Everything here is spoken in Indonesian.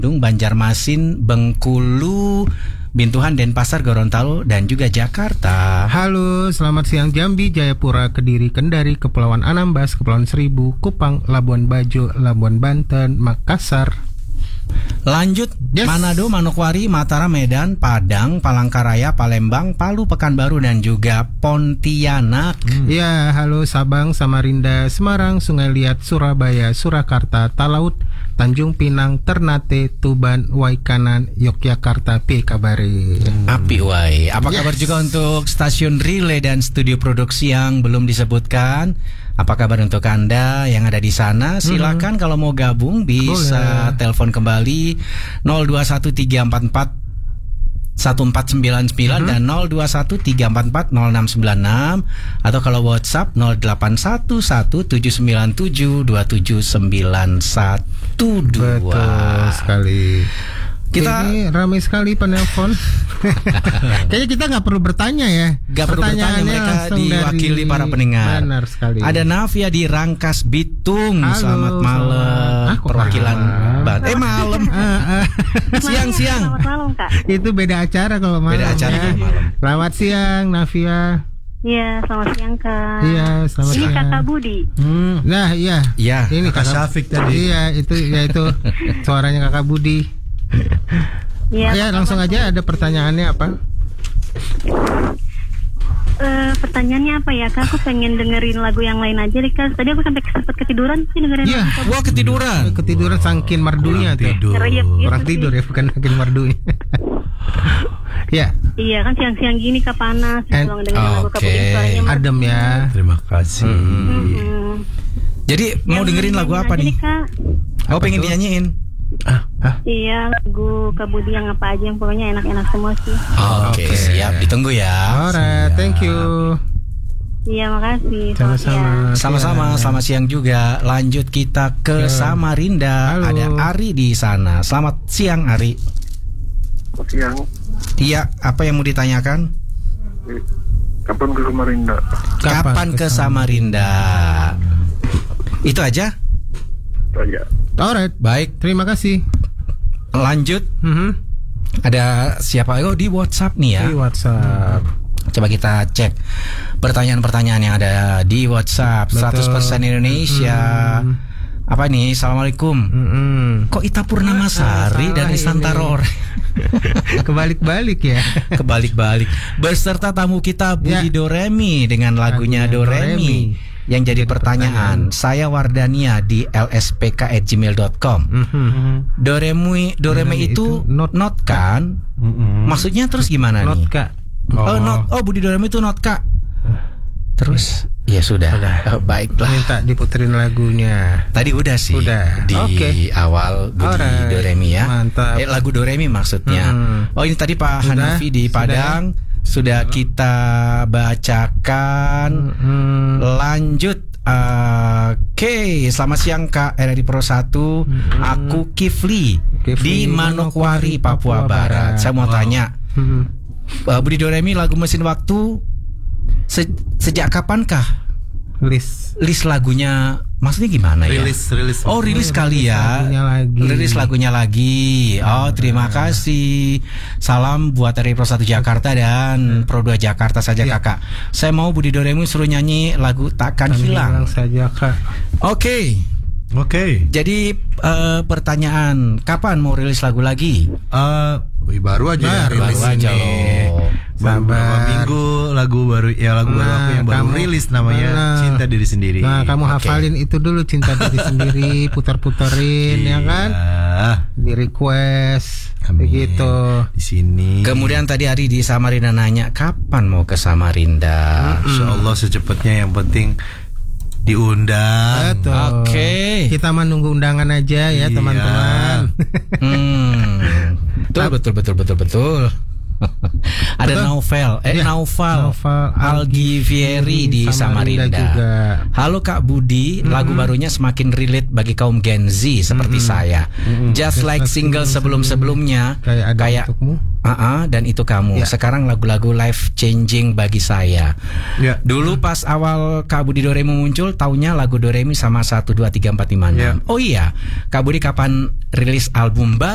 Banjarmasin, Bengkulu, Bintuhan, Denpasar, Gorontalo, dan juga Jakarta. Halo, selamat siang Jambi, Jayapura, Kediri, Kendari, Kepulauan Anambas, Kepulauan Seribu, Kupang, Labuan Bajo, Labuan Banten, Makassar. Lanjut, yes. Manado, Manokwari, Mataram, Medan, Padang, Palangkaraya, Palembang, Palu, Pekanbaru, dan juga Pontianak. Ya, halo Sabang, Samarinda, Semarang, Sungai Liat, Surabaya, Surakarta, Talaut, Tanjung Pinang, Ternate, Tuban, Waikanan, Yogyakarta, P kabare. Api wai. Apa kabar juga untuk stasiun relay dan studio produksi yang belum disebutkan? Apa kabar untuk Anda yang ada di sana? Silakan kalau mau gabung bisa telepon kembali 0213441499 dan 0213440696 atau kalau WhatsApp 081179727912. Betul sekali. Kita ini ramai sekali penelpon. Kayaknya kita nggak perlu bertanya ya. Nggak perlu bertanya, mereka diwakili para pendengar. Benar sekali. Ada Navia di Rangkas Bitung. Halo, selamat malam. Perwakilan malam. Siang. Selamat malam, Kak. Itu beda acara kalau malam. Beda acara kalau malam. Selamat siang Navia. Iya, selamat siang, Kak. Iya, selamat siang. Ini Kakak Budi. Nah, iya. Iya. Ini Kakak Syafiq tadi. Iya, itu suaranya Kakak Budi. Iya. Ya, langsung aja, ada pertanyaannya apa? Pertanyaannya apa ya, Kak? Aku pengen dengerin lagu yang lain aja deh, Kak. Tadi aku sampai sempat ketiduran sih dengerin Iya, lagu. Wah, ketiduran. Ketiduran saking merdunya tuh. Orang tidur ya, bukan saking merdunya. Ya. Iya, kan siang-siang gini Kak panas. Dengerin lagu Kak Budi, suaranya adem ya. Terima kasih. Jadi mau dengerin lagu apa nih? Oh, pengen dinyanyiin? Iya, lagu Kak Budi yang apa aja, yang pokoknya enak-enak semua sih. Oke, siap. Ditunggu ya. Alright, thank you. Iya, makasih. Sama-sama. Sama-sama, selamat siang juga. Lanjut kita ke Samarinda. Halo. Ada Ari di sana. Selamat siang, Ari. Siang. Iya, apa yang mau ditanyakan? Kapan ke Samarinda? Kapan ke Samarinda? Itu aja? Tanya. Alright, Baik, terima kasih. lanjut. Ada siapa? Oh, di WhatsApp nih ya. Di WhatsApp. Coba kita cek pertanyaan-pertanyaan yang ada di WhatsApp. Betul. 100% Indonesia. Apa nih? Assalamualaikum. Kok Ita Purnamasari dan Istantara? Kebalik-balik ya. Kebalik-balik. Beserta tamu kita Budi Doremi dengan lagunya Doremi. Yang jadi pertanyaan, saya Wardania di lspk@gmail.com. Doremi itu not kan? Maksudnya terus gimana Not nih? Kak. Budi Doremi itu not Kak. Terus ya sudah. Baiklah. Minta diputerin lagunya. Tadi udah sih. Udah. Di awal Budi Doremi ya. Mantap. Lagu Doremi maksudnya. Oh, ini tadi Pak Hanafi di Padang. Sudah kita bacakan. Lanjut. Oke, selamat siang Kak RRI Pro 1. Aku Kifli di Manokwari, Papua Barat. Saya mau tanya, Budi Doremi lagu Mesin Waktu sejak kapankah list lagunya? Maksudnya gimana ya? Rilis. Oh, rilis kali ya. Rilis lagunya lagi. Oh, terima kasih. Salam buat RRI Pro 1 Jakarta dan Pro 2 Jakarta saja Kakak. Saya mau Budi Doremi suruh nyanyi lagu Takkan Hilang saja Kak. Oke. Jadi pertanyaan, kapan mau rilis lagu lagi? Baru aja rilis ini. Beberapa minggu lagu baru aku yang baru rilis namanya Cinta Diri Sendiri. Nah, kamu hafalin itu dulu, Cinta Diri Sendiri, putar-puterin ya kan? Di request begitu di sini. Kemudian tadi Ari di Samarinda nanya kapan mau ke Samarinda. Insyaallah secepatnya, yang penting diundang. Oke. Kita menunggu undangan aja ya teman-teman. Betul. Ada Naufal Algivieri di Samarinda juga. Halo Kak Budi, lagu barunya semakin relate bagi kaum Gen Z seperti saya. Just like single sebelum-sebelumnya kayak Untukmu. Dan itu kamu. Sekarang lagu-lagu life changing bagi saya. Dulu pas awal Kak Budi Doremi muncul, taunya lagu Doremi sama 1, 2, 3, 4, 5, 6. Oh iya, Kak Budi kapan rilis album baru?